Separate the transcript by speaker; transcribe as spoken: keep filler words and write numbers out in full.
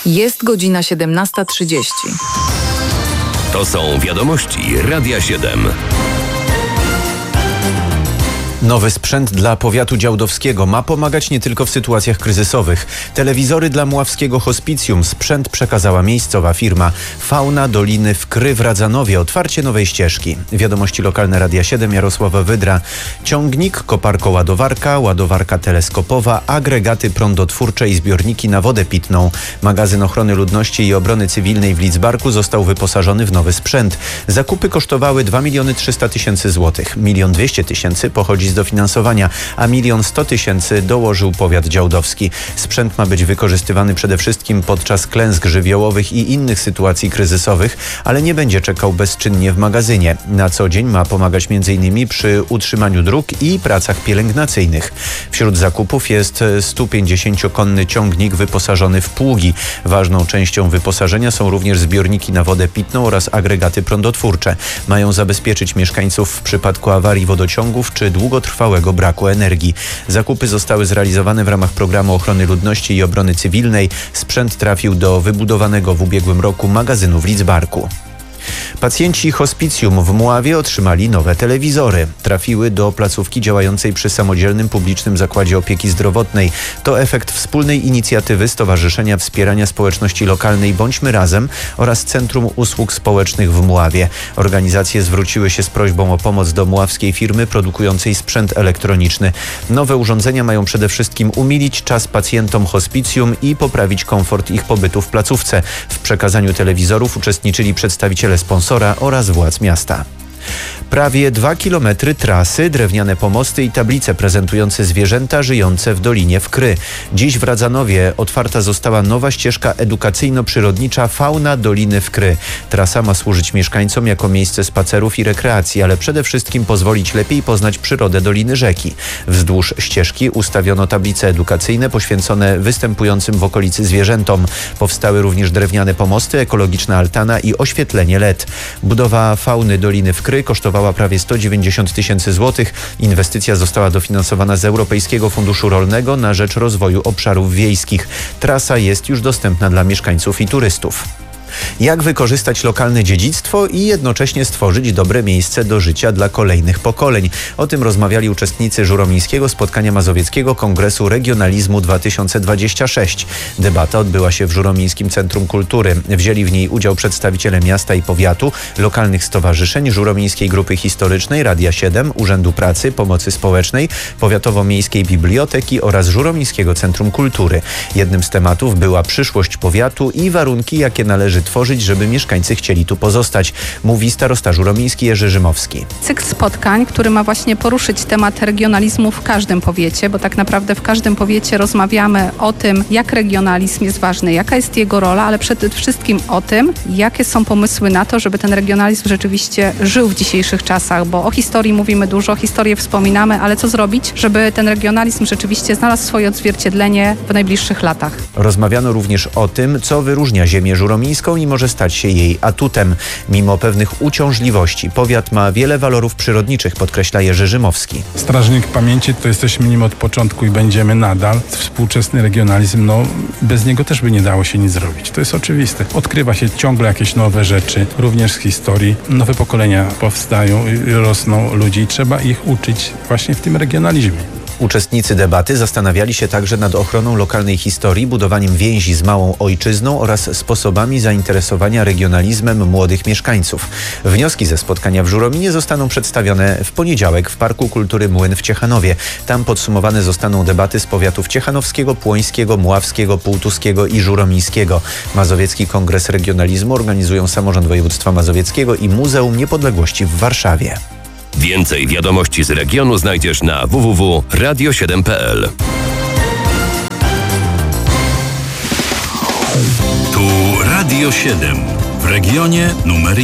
Speaker 1: Jest godzina siedemnasta trzydzieści.
Speaker 2: To są wiadomości Radia siedem.
Speaker 3: Nowy sprzęt dla powiatu działdowskiego ma pomagać nie tylko w sytuacjach kryzysowych. Telewizory dla Mławskiego Hospicjum sprzęt przekazała miejscowa firma. Fauna Doliny w Kry w Radzanowie, otwarcie nowej ścieżki. Wiadomości lokalne Radia siedem, Jarosława Wydra. Ciągnik, koparko-ładowarka, ładowarka teleskopowa, agregaty prądotwórcze i zbiorniki na wodę pitną. Magazyn Ochrony Ludności i Obrony Cywilnej w Lidzbarku został wyposażony w nowy sprzęt. Zakupy kosztowały dwa miliony trzysta tysięcy złotych. milion dwieście tysięcy pochodzi z dofinansowania, a milion sto tysięcy dołożył powiat działdowski. Sprzęt ma być wykorzystywany przede wszystkim podczas klęsk żywiołowych i innych sytuacji kryzysowych, ale nie będzie czekał bezczynnie w magazynie. Na co dzień ma pomagać między innymi przy utrzymaniu dróg i pracach pielęgnacyjnych. Wśród zakupów jest stupięćdziesięciokonny ciągnik wyposażony w pługi. Ważną częścią wyposażenia są również zbiorniki na wodę pitną oraz agregaty prądotwórcze. Mają zabezpieczyć mieszkańców w przypadku awarii wodociągów czy długotrwałego braku energii. Zakupy zostały zrealizowane w ramach programu Ochrony Ludności i Obrony Cywilnej. Sprzęt trafił do wybudowanego w ubiegłym roku magazynu w Lidzbarku. Pacjenci hospicjum w Mławie otrzymali nowe telewizory. Trafiły do placówki działającej przy Samodzielnym Publicznym Zakładzie Opieki Zdrowotnej. To efekt wspólnej inicjatywy Stowarzyszenia Wspierania Społeczności Lokalnej Bądźmy Razem oraz Centrum Usług Społecznych w Mławie. Organizacje zwróciły się z prośbą o pomoc do mławskiej firmy produkującej sprzęt elektroniczny. Nowe urządzenia mają przede wszystkim umilić czas pacjentom hospicjum i poprawić komfort ich pobytu w placówce. W przekazaniu telewizorów uczestniczyli przedstawiciele sponsora oraz władz miasta. Prawie dwa kilometry trasy, drewniane pomosty i tablice prezentujące zwierzęta żyjące w Dolinie w Kry. Dziś w Radzanowie otwarta została nowa ścieżka edukacyjno-przyrodnicza Fauna Doliny w Kry. Trasa ma służyć mieszkańcom jako miejsce spacerów i rekreacji, ale przede wszystkim pozwolić lepiej poznać przyrodę Doliny Rzeki. Wzdłuż ścieżki ustawiono tablice edukacyjne poświęcone występującym w okolicy zwierzętom. Powstały również drewniane pomosty, ekologiczna altana i oświetlenie L E D. Budowa Fauny Doliny w Kry kosztowała prawie sto dziewięćdziesiąt tysięcy złotych. Inwestycja została dofinansowana z Europejskiego Funduszu Rolnego na rzecz rozwoju obszarów wiejskich. Trasa jest już dostępna dla mieszkańców i turystów. Jak wykorzystać lokalne dziedzictwo i jednocześnie stworzyć dobre miejsce do życia dla kolejnych pokoleń? O tym rozmawiali uczestnicy Żuromińskiego Spotkania Mazowieckiego Kongresu Regionalizmu dwa tysiące dwadzieścia sześć. Debata odbyła się w Żuromińskim Centrum Kultury. Wzięli w niej udział przedstawiciele miasta i powiatu, lokalnych stowarzyszeń, Żuromińskiej Grupy Historycznej, Radia siedem, Urzędu Pracy, Pomocy Społecznej, Powiatowo-Miejskiej Biblioteki oraz Żuromińskiego Centrum Kultury. Jednym z tematów była przyszłość powiatu i warunki, jakie należy tworzyć, żeby mieszkańcy chcieli tu pozostać, mówi starosta żuromiński Jerzy Rzymowski.
Speaker 4: Cykl spotkań, który ma właśnie poruszyć temat regionalizmu w każdym powiecie, bo tak naprawdę w każdym powiecie rozmawiamy o tym, jak regionalizm jest ważny, jaka jest jego rola, ale przede wszystkim o tym, jakie są pomysły na to, żeby ten regionalizm rzeczywiście żył w dzisiejszych czasach, bo o historii mówimy dużo, historię wspominamy, ale co zrobić, żeby ten regionalizm rzeczywiście znalazł swoje odzwierciedlenie w najbliższych latach.
Speaker 3: Rozmawiano również o tym, co wyróżnia ziemię żuromińską i może stać się jej atutem. Mimo pewnych uciążliwości powiat ma wiele walorów przyrodniczych, podkreśla Jerzy Rzymowski.
Speaker 5: Strażnik Pamięci to jesteśmy nim od początku i będziemy nadal. Współczesny regionalizm, no bez niego też by nie dało się nic zrobić. To jest oczywiste. Odkrywa się ciągle jakieś nowe rzeczy, również z historii. Nowe pokolenia powstają, rosną ludzi i trzeba ich uczyć właśnie w tym regionalizmie.
Speaker 3: Uczestnicy debaty zastanawiali się także nad ochroną lokalnej historii, budowaniem więzi z małą ojczyzną oraz sposobami zainteresowania regionalizmem młodych mieszkańców. Wnioski ze spotkania w Żurominie zostaną przedstawione w poniedziałek w Parku Kultury Młyn w Ciechanowie. Tam podsumowane zostaną debaty z powiatów ciechanowskiego, płońskiego, mławskiego, półtuskiego i żuromińskiego. Mazowiecki Kongres Regionalizmu organizują Samorząd Województwa Mazowieckiego i Muzeum Niepodległości w Warszawie.
Speaker 2: Więcej wiadomości z regionu znajdziesz na w w w kropka radio siedem kropka p l.
Speaker 6: Tu Radio siedem w regionie numer